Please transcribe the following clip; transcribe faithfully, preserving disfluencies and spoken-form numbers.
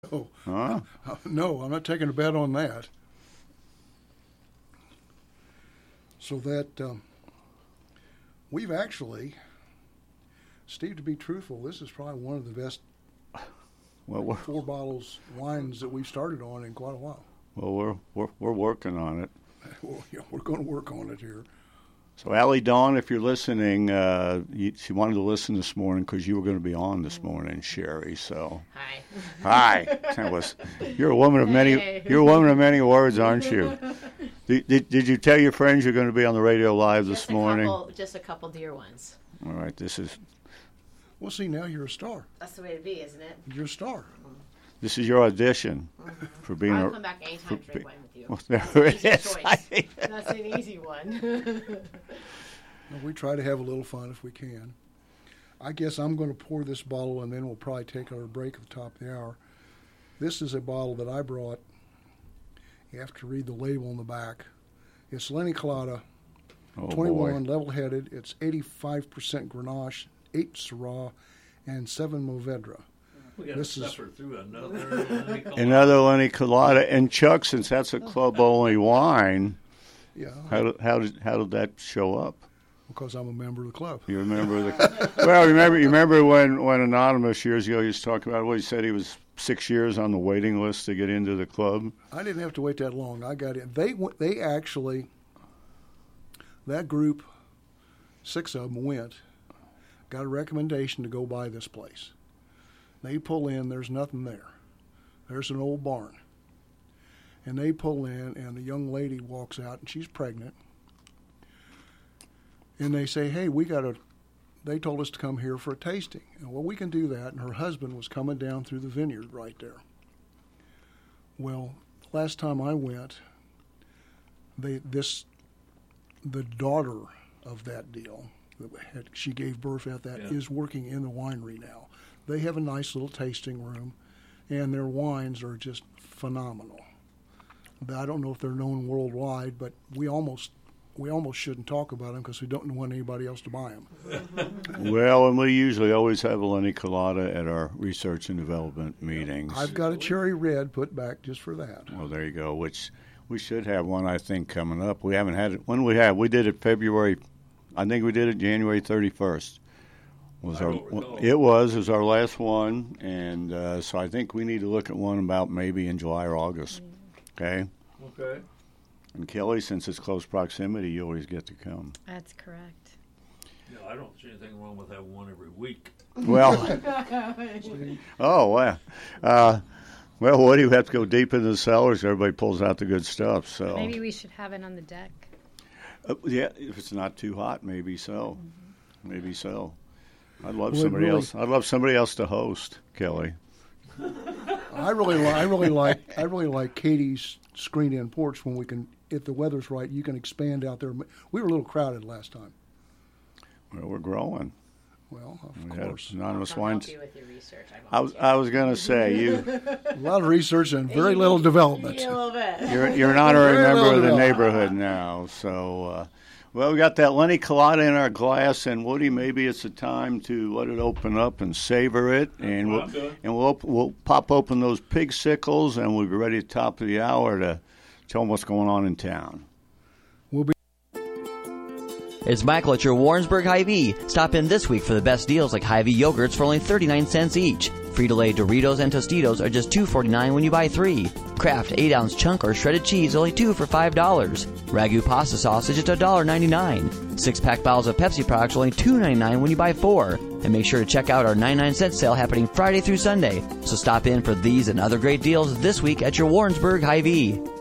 Oh, Huh? uh, no, I'm not taking a bet on that. So that um, we've actually, Steve, to be truthful, this is probably one of the best Well, we're, four bottles wines that we've started on in quite a while. well, we're we're we're working on it. Well, yeah, we're going to work on it here. So, Allie Dawn, if you're listening, uh, you, she wanted to listen this morning because you were going to be on this morning, Sherry. So, Hi. hi. That was, you're a woman of many. Hey. You're a woman of many words, aren't you? Did, did, did you tell your friends you're going to be on the radio live this Just a morning? couple, just a couple dear ones. All right. This is Well, see, now you're a star. That's the way to be, isn't it? You're a star. this is your audition for being I'll a. come back anytime to drink wine with you. Well, there That's it an easy is. choice. That's an easy one. Well, we try to have a little fun if we can. I guess I'm going to pour this bottle, and then we'll probably take our break at the top of the hour. This is a bottle that I brought. You have to read the label on the back. It's Lenny Colada, Oh, twenty-one, boy. level-headed. It's eighty-five percent Grenache, eight Syrah, and seven Mourvedre. We got to This is- suffer through another. Another Lenny Colada. And Chuck, since that's a club-only wine, Yeah, how did, how did how did that show up? because I'm a member of the club. You remember the? Well, remember you remember when, when Anonymous years ago used to talk about what he said he was six years on the waiting list to get into the club. I didn't have to wait that long. I got in. They went- they actually, that group, six of them went, got a recommendation to go buy this place. They pull in, there's nothing there. There's an old barn. And they pull in, and the young lady walks out, and she's pregnant. And they say, hey, we got a, they told us to come here for a tasting. And well, we can do that. And her husband was coming down through the vineyard right there. Well, last time I went, they this the daughter of that deal that had, she gave birth at that Yeah. is working in the winery now. They have a nice little tasting room, and their wines are just phenomenal. But I don't know if they're known worldwide, but we almost we almost shouldn't talk about them because we don't want anybody else to buy them. Well, and we usually always have a Lenny Colada at our research and development meetings. I've got a cherry red put back just for that. Well, there you go. Which we should have one, I think, coming up. We haven't had it. When we had, we did it February. I think we did it January thirty-first. Was I our don't recall. it was it was our last one, and uh, so I think we need to look at one about maybe in July or August. Okay. Okay. And Kelly, since it's close proximity, you always get to come. That's correct. Yeah, I don't see anything wrong with having one every week. Well, oh wow. Uh, well, what do you have to go deep into the cellars? Everybody pulls out the good stuff. So Maybe we should have it on the deck. Uh, yeah, if it's not too hot, maybe so. Maybe so. I'd love Would somebody really- else. I'd love somebody else to host, Kelly. I really, li- I really like, I really like Katie's screened-in porch when we can, if the weather's right, you can expand out there. We were a little crowded last time. Well, we're growing. Well, of We had course, anonymous I'll wines. help you with your research. I was. I was going to say you. a lot of research and very little development. Yeah, a little bit. You're you're an honorary Very member little of the development. neighborhood now. So, uh, well, we got that Lenny Colada in our glass, and Woody, maybe it's a time to let it open up and savor it, and what we'll I'm doing. and we'll op- we'll pop open those pig sickles, and we'll be ready at the top of the hour to tell them what's going on in town. It's Michael at your Warrensburg Hy-Vee. Stop in this week for the best deals like Hy-Vee yogurts for only thirty-nine cents each. Frito-Lay Doritos and Tostitos are just two forty-nine when you buy three. Kraft eight ounce chunk or shredded cheese only two for five dollars. Ragu pasta sausage at one ninety-nine. Six-pack bottles of Pepsi products only two ninety-nine when you buy four. And make sure to check out our ninety-nine cent sale happening Friday through Sunday. So stop in for these and other great deals this week at your Warrensburg Hy-Vee.